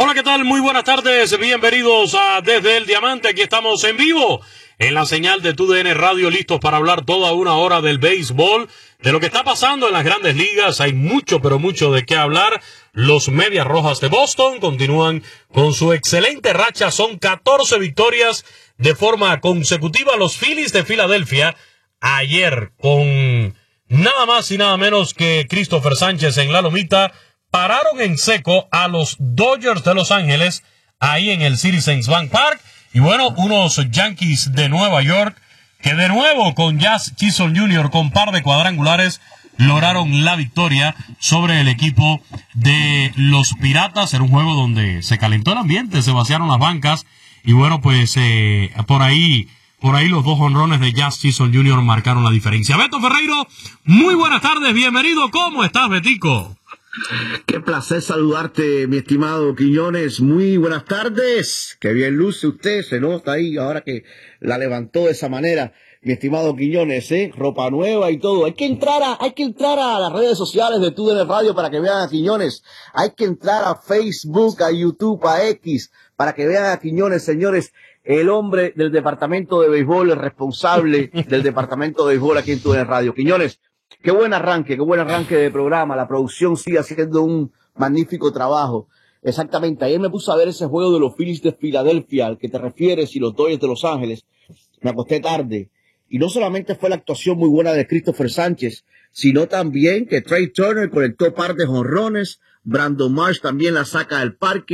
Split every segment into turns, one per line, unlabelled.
Hola, ¿qué tal? Muy buenas tardes, bienvenidos a Desde el Diamante. Aquí estamos en vivo en la señal de TUDN Radio, listos para hablar toda una hora del béisbol, de lo que está pasando en las grandes ligas. Hay mucho, pero mucho de qué hablar. Los Medias Rojas de Boston continúan con su excelente racha, son 14 victorias de forma consecutiva. Los Phillies de Filadelfia, ayer con nada más y nada menos que Christopher Sánchez en la lomita, pararon en seco a los Dodgers de Los Ángeles, ahí en el Citizens Bank Park. Y bueno, unos Yankees de Nueva York, que de nuevo con Jazz Chisholm Jr. con par de cuadrangulares, lograron la victoria sobre el equipo de los Piratas. Era un juego donde se calentó el ambiente, se vaciaron las bancas. Y bueno, pues por ahí los dos jonrones de Jazz Chisholm Jr. marcaron la diferencia. Beto Ferreiro, muy buenas tardes, bienvenido. ¿Cómo estás, Betico?
Qué placer saludarte, mi estimado Quiñones. Muy buenas tardes. Qué bien luce usted, se nota ahí ahora que la levantó de esa manera, mi estimado Quiñones, ropa nueva y todo. Hay que entrar a las redes sociales de TUDN Radio para que vean a Quiñones. Hay que entrar a Facebook, a YouTube, a X, para que vean a Quiñones, señores. El hombre del departamento de béisbol, el responsable del departamento de béisbol aquí en TUDN Radio. Quiñones, qué buen arranque de programa. La producción sigue haciendo un magnífico trabajo. Exactamente. Ayer me puse a ver ese juego de los Phillies de Filadelfia, al que te refieres, y los Dodgers de Los Ángeles. Me acosté tarde. Y no solamente fue la actuación muy buena de Christopher Sánchez, sino también que Trey Turner conectó par de jonrones. Brandon Marsh también la saca del parque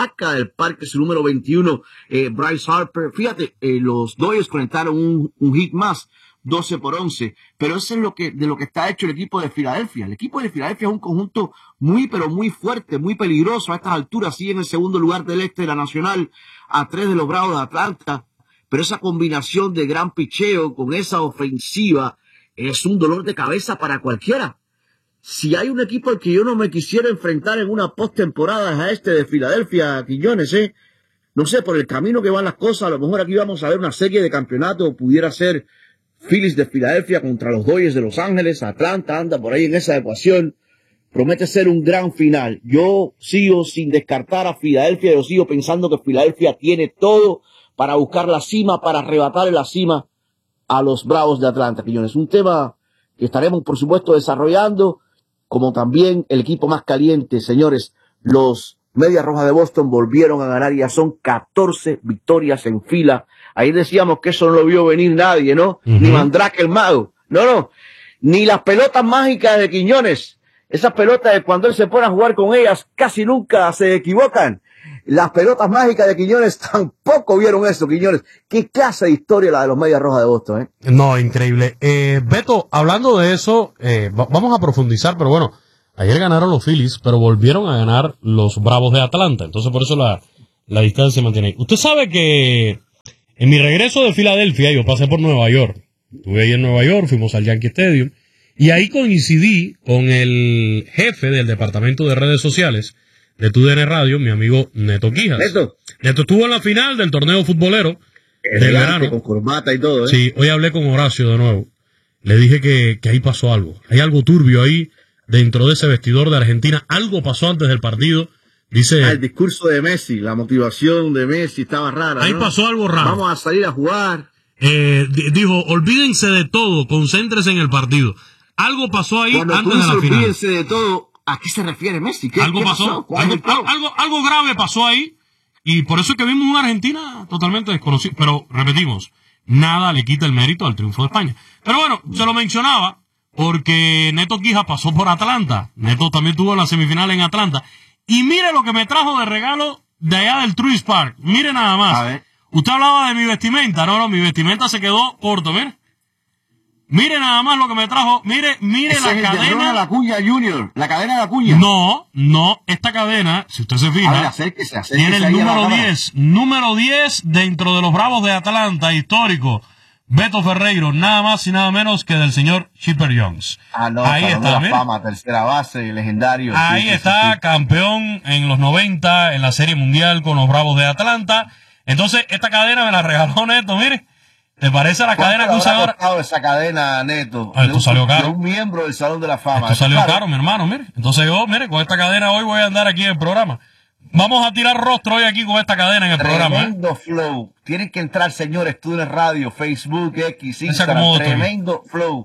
su número 21, Bryce Harper. Fíjate, los Dodgers conectaron un hit más. 12-11, pero eso es de lo que está hecho el equipo de Filadelfia. El equipo de Filadelfia es un conjunto muy, pero muy fuerte, muy peligroso a estas alturas. Sigue en el segundo lugar del este de la Nacional, a 3 de los Bravos de Atlanta, pero esa combinación de gran picheo con esa ofensiva es un dolor de cabeza para cualquiera. Si hay un equipo al que yo no me quisiera enfrentar en una postemporada es a este de Filadelfia, Quiñones, no sé, por el camino que van las cosas, a lo mejor aquí vamos a ver una serie de campeonatos, pudiera ser Phillies de Filadelfia contra los Dodgers de Los Ángeles. Atlanta anda por ahí en esa ecuación. Promete ser un gran final. Yo sigo sin descartar a Filadelfia. Yo sigo pensando que Filadelfia tiene todo para buscar la cima, para arrebatar la cima a los Bravos de Atlanta, Quiñones. Un tema que estaremos, por supuesto, desarrollando, como también el equipo más caliente, señores. Los Medias Rojas de Boston volvieron a ganar y ya son 14 victorias en fila. Ahí decíamos que eso no lo vio venir nadie, ¿no? Ni Mandrake el mago. No. Ni las pelotas mágicas de Quiñones. Esas pelotas de cuando él se pone a jugar con ellas casi nunca se equivocan. Las pelotas mágicas de Quiñones tampoco vieron eso, Quiñones. Qué clase de historia la de los Medias Rojas de Boston,
No, increíble. Beto, hablando de eso, vamos a profundizar, pero bueno, ayer ganaron los Phillies, pero volvieron a ganar los Bravos de Atlanta. Entonces por eso la distancia se mantiene ahí. Usted sabe que en mi regreso de Filadelfia, yo pasé por Nueva York. Estuve ahí en Nueva York, fuimos al Yankee Stadium, y ahí coincidí con el jefe del departamento de redes sociales de TUDN Radio, mi amigo Neto Quijas. Neto estuvo en la final del torneo futbolero del verano.
Con corbata y todo,
Sí, hoy hablé con Horacio de nuevo. Le dije que ahí pasó algo. Hay algo turbio ahí dentro de ese vestidor de Argentina. Algo pasó antes del partido. Dice,
el discurso de Messi, la motivación de Messi estaba rara,
ahí pasó algo raro.
Vamos a salir a jugar.
Dijo, olvídense de todo, concéntrense en el partido. Algo pasó ahí antes de la final.
Olvídense de todo, ¿a qué se refiere Messi? ¿Qué pasó?
Algo grave pasó ahí, y por eso es que vimos una Argentina totalmente desconocida. Pero, repetimos, nada le quita el mérito al triunfo de España. Pero bueno, se lo mencionaba, porque Neto Quijas pasó por Atlanta. Neto también tuvo la semifinal en Atlanta. Y mire lo que me trajo de regalo de allá del Truist Park. Mire nada más.
A ver.
Usted hablaba de mi vestimenta. No, mi vestimenta se quedó corto, mire. Mire nada más lo que me trajo. Mire la cadena.
La Acuña Junior. La cadena de Acuña.
No. Esta cadena, si usted se fija,
a ver, acérquese
tiene el número 10. Número 10 dentro de los Bravos de Atlanta, histórico. Beto Ferreiro, nada más y nada menos que del señor Chipper Jones.
Ahí está, de la fama, tercera base, legendario.
Ahí está, campeón en los 90 en la Serie Mundial con los Bravos de Atlanta. Entonces, esta cadena me la regaló Neto, mire. ¿Te parece la cadena que usa ahora?
Esa cadena, Neto.
Esto salió caro.
De un miembro del Salón de la Fama.
Esto salió caro, mi hermano, mire. Entonces yo, mire, con esta cadena hoy voy a andar aquí en el programa. Vamos a tirar rostro hoy aquí con esta cadena en el programa.
Tremendo flow. Tienen que entrar, señores, TUDN Radio, Facebook, X, Instagram. Tremendo flow.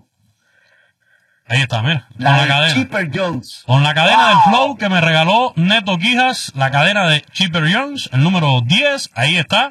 Ahí está, mira. Con la cadena.
Chipper Jones.
Con la cadena del flow que me regaló Neto Quijas, la cadena de Chipper Jones, el número 10, ahí está.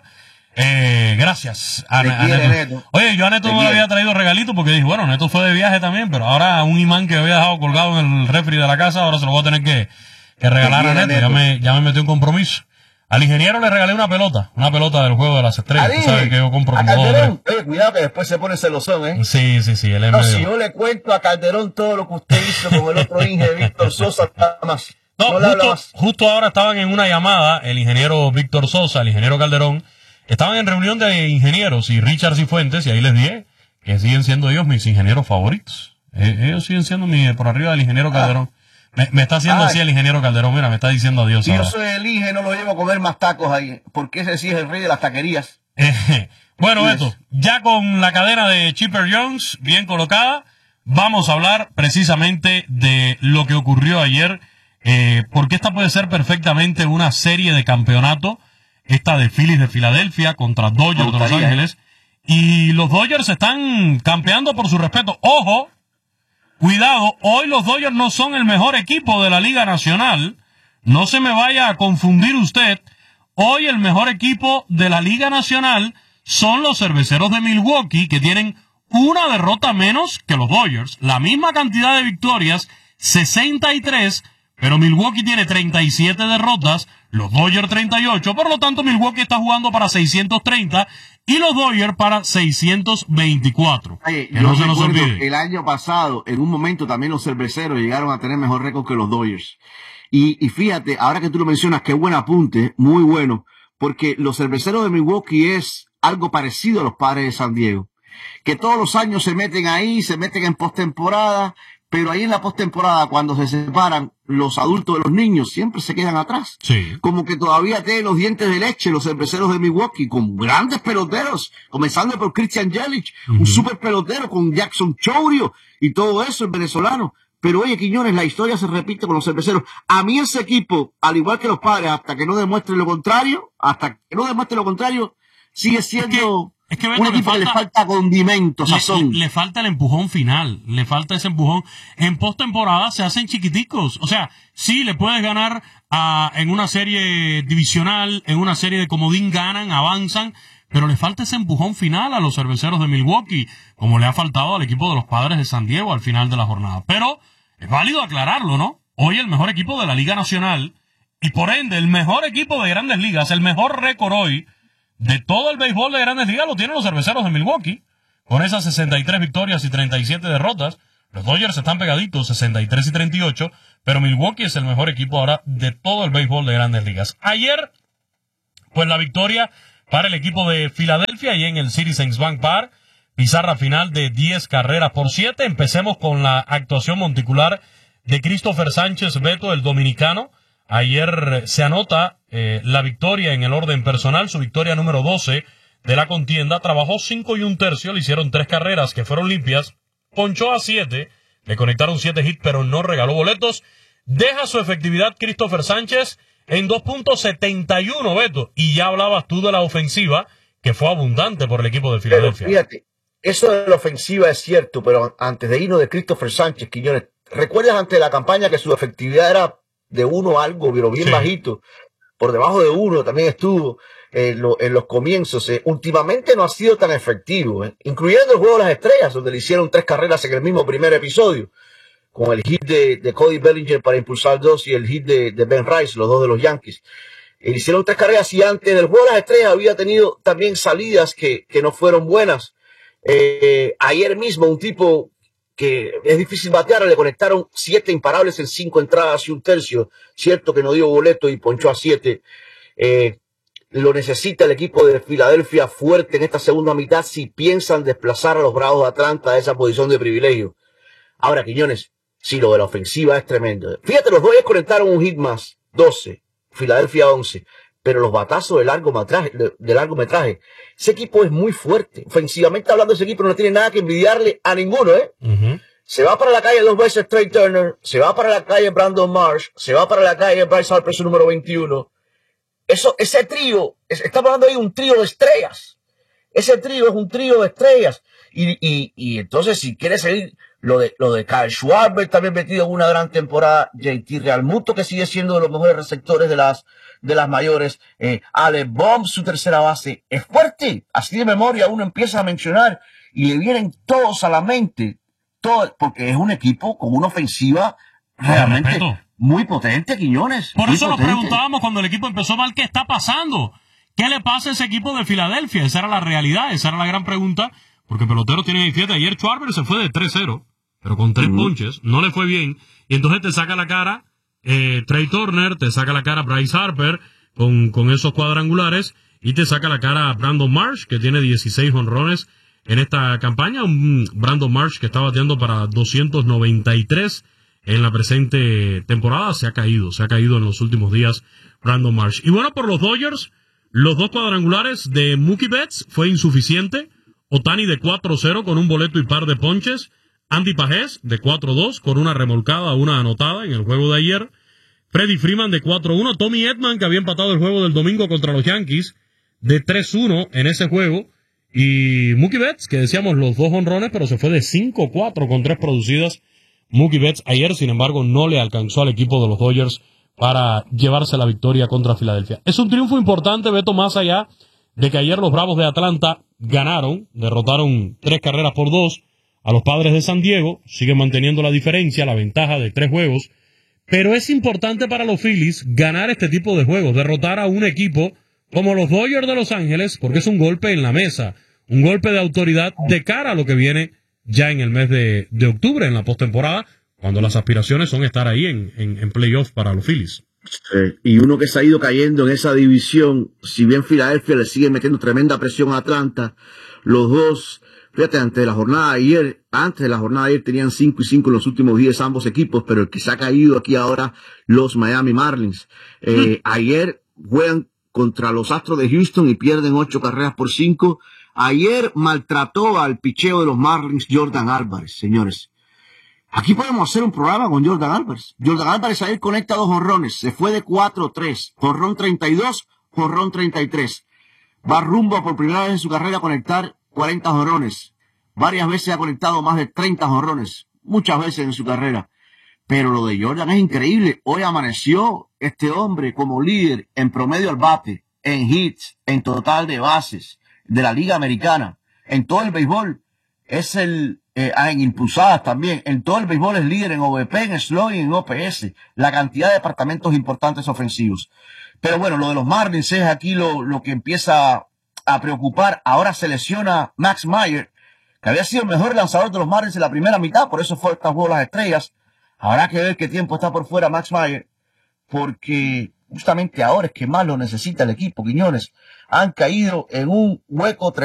Gracias a Neto. Oye, yo a Neto no le había traído regalito porque dije, bueno, Neto fue de viaje también, pero ahora un imán que había dejado colgado en el refri de la casa, ahora se lo voy a tener que regalar a Neto. Ya me metió en compromiso. Al ingeniero le regalé una pelota del juego de las estrellas. Tú sabes que yo compro como
Calderón, cuidado que después se pone celosón, ¿eh?
Sí. Él
no, si yo le cuento a Calderón todo lo que usted hizo con el otro Inge, Víctor Sosa, nada más.
Justo ahora estaban en una llamada, el ingeniero Víctor Sosa, el ingeniero Calderón, estaban en reunión de ingenieros y Richard Cifuentes, y ahí les dije que siguen siendo ellos mis ingenieros favoritos. Ellos siguen siendo por arriba del ingeniero Calderón. Me está haciendo así el ingeniero Calderón, mira, me está diciendo adiós.
Si yo soy el Inge, no lo llevo a comer más tacos ahí, porque ese sí es el rey de las taquerías.
Bueno, Beto, ya con la cadena de Chipper Jones bien colocada, vamos a hablar precisamente de lo que ocurrió ayer, porque esta puede ser perfectamente una serie de campeonato, esta de Phillies de Filadelfia contra Dodgers de Los Ángeles, y los Dodgers están campeando por su respeto. ¡Ojo! Cuidado, hoy los Dodgers no son el mejor equipo de la Liga Nacional. No se me vaya a confundir usted. Hoy el mejor equipo de la Liga Nacional son los Cerveceros de Milwaukee, que tienen una derrota menos que los Dodgers. La misma cantidad de victorias, 63, pero Milwaukee tiene 37 derrotas, los Dodgers 38. Por lo tanto, Milwaukee está jugando para 630 y los Dodgers para 624.
Oye, que no se nos olvide. El año pasado, en un momento también los Cerveceros llegaron a tener mejor récord que los Dodgers. Y fíjate, ahora que tú lo mencionas, qué buen apunte, muy bueno, porque los Cerveceros de Milwaukee es algo parecido a los Padres de San Diego, que todos los años se meten ahí, se meten en postemporada, pero ahí en la postemporada, cuando se separan los adultos de los niños, siempre se quedan atrás.
Sí.
Como que todavía tienen los dientes de leche los Cerveceros de Milwaukee, con grandes peloteros, comenzando por Christian Yelich, un super pelotero con Jackson Chourio y todo eso, el venezolano. Pero oye, Quiñones, la historia se repite con los Cerveceros. A mí ese equipo, al igual que los Padres, hasta que no demuestre lo contrario, sigue siendo un equipo que le falta condimento, sazón.
Le falta el empujón final, le falta ese empujón. En postemporada se hacen chiquiticos. O sea, sí, le puedes ganar en una serie divisional, en una serie de comodín ganan, avanzan, pero le falta ese empujón final a los Cerveceros de Milwaukee, como le ha faltado al equipo de los Padres de San Diego al final de la jornada. Pero es válido aclararlo, ¿no? Hoy el mejor equipo de la Liga Nacional, y por ende el mejor equipo de Grandes Ligas, el mejor récord hoy de todo el béisbol de Grandes Ligas lo tienen los Cerveceros de Milwaukee, con esas 63 victorias y 37 derrotas. Los Dodgers están pegaditos, 63 y 38, pero Milwaukee es el mejor equipo ahora de todo el béisbol de Grandes Ligas. Ayer, pues la victoria para el equipo de Filadelfia y en el Citizens Bank Park, pizarra final de 10-7. Empecemos con la actuación monticular de Christopher Sánchez Beto, el dominicano. Ayer se anota la victoria en el orden personal, su victoria número 12 de la contienda. Trabajó 5 1/3, le hicieron 3 carreras que fueron limpias, ponchó a 7, le conectaron 7 hits, pero no regaló boletos. Deja su efectividad Christopher Sánchez en 2.71, Beto. Y ya hablabas tú de la ofensiva, que fue abundante por el equipo de Filadelfia.
Pero fíjate, eso de la ofensiva es cierto, pero antes de irnos de Christopher Sánchez, Quiñones, ¿recuerdas antes de la campaña que su efectividad era de 1 algo, pero bien bajito? Por debajo de 1 también estuvo en los comienzos. Últimamente no ha sido tan efectivo, incluyendo el juego de las estrellas, donde le hicieron 3 carreras en el mismo primer episodio, con el hit de Cody Bellinger para impulsar 2 y el hit de Ben Rice, los 2 de los Yankees. Le hicieron 3 carreras y antes del juego de las estrellas había tenido también salidas que no fueron buenas. Ayer mismo un tipo que es difícil batear, le conectaron 7 imparables en 5 entradas y 1/3, cierto que no dio boleto y ponchó a 7. Lo necesita el equipo de Filadelfia fuerte en esta segunda mitad si piensan desplazar a los Bravos de Atlanta de esa posición de privilegio. Ahora, Quiñones, sí, lo de la ofensiva es tremendo. Fíjate, los Dodgers conectaron un hit más, 12, Filadelfia 11, pero los batazos de largometraje, ese equipo es muy fuerte. Ofensivamente hablando, ese equipo no tiene nada que envidiarle a ninguno, Se va para la calle 2 veces Trey Turner, se va para la calle Brandon Marsh, se va para la calle Bryce Harper, su número 21. ese trío, estamos hablando ahí de un trío de estrellas. Ese trío es un trío de estrellas. Y entonces, si quieres seguir lo de Kyle Schwarber, también metido en una gran temporada, JT Realmuto, que sigue siendo de los mejores receptores de las mayores, Alec Bohm, su tercera base, es fuerte. Así de memoria uno empieza a mencionar y le vienen todos a la mente, porque es un equipo con una ofensiva realmente muy potente, Quiñones.
Por eso nos preguntábamos cuando el equipo empezó mal, ¿qué está pasando? ¿Qué le pasa a ese equipo de Filadelfia? Esa era la realidad, esa era la gran pregunta, porque pelotero tiene 17. Ayer Schwarber se fue de 3-0, pero con 3 ponches, no le fue bien, y entonces te saca la cara Trey Turner, te saca la cara Bryce Harper con esos cuadrangulares, y te saca la cara Brandon Marsh, que tiene 16 jonrones en esta campaña, un Brandon Marsh que está bateando para 293 en la presente temporada. Se ha caído en los últimos días Brandon Marsh. Y bueno, por los Dodgers, los 2 cuadrangulares de Mookie Betts fue insuficiente. Ohtani de 4-0 con un boleto y par de ponches. Andy Pajés de 4-2 con una remolcada, una anotada en el juego de ayer. Freddie Freeman de 4-1. Tommy Edman, que había empatado el juego del domingo contra los Yankees, de 3-1 en ese juego. Y Mookie Betts, que decíamos los 2 jonrones, pero se fue de 5-4 con 3 producidas. Mookie Betts ayer, sin embargo, no le alcanzó al equipo de los Dodgers para llevarse la victoria contra Filadelfia. Es un triunfo importante, Beto, más allá de que ayer los Bravos de Atlanta ganaron, derrotaron 3-2 a los Padres de San Diego, siguen manteniendo la diferencia, la ventaja de 3 juegos, pero es importante para los Phillies ganar este tipo de juegos, derrotar a un equipo como los Dodgers de Los Ángeles, porque es un golpe en la mesa, un golpe de autoridad de cara a lo que viene ya en el mes de octubre, en la postemporada, cuando las aspiraciones son estar ahí en playoff para los Phillies.
Y uno que se ha ido cayendo en esa división, si bien Filadelfia le sigue metiendo tremenda presión a Atlanta, los dos, fíjate, antes de la jornada de ayer tenían 5-5 en los últimos 10 ambos equipos, pero el que se ha caído aquí ahora, los Miami Marlins. Ayer juegan contra los Astros de Houston y pierden 8-5. Ayer maltrató al picheo de los Marlins Jordan Álvarez, señores. Aquí podemos hacer un programa con Jordan Álvarez. Jordan Álvarez ayer conecta 2 jonrones. Se fue de 4-3. Jonrón 32, jonrón 33. Va rumbo por primera vez en su carrera a conectar 40 jonrones. Varias veces ha conectado más de 30 jonrones. Muchas veces en su carrera. Pero lo de Jordan es increíble. Hoy amaneció este hombre como líder en promedio al bate, en hits, en total de bases de la Liga Americana. En todo el béisbol es en impulsadas también. En todo el béisbol es líder en OVP, en slugging, en OPS. La cantidad de departamentos importantes ofensivos. Pero bueno, lo de los Marlins es aquí lo que empieza a preocupar. Ahora se lesiona Max Meyer, que había sido el mejor lanzador de los Marlins en la primera mitad. Por eso fue esta juego de las estrellas. Habrá que ver qué tiempo está por fuera Max Meyer, porque justamente ahora es que más lo necesita el equipo, Quiñones. Han caído en un hueco tremendo.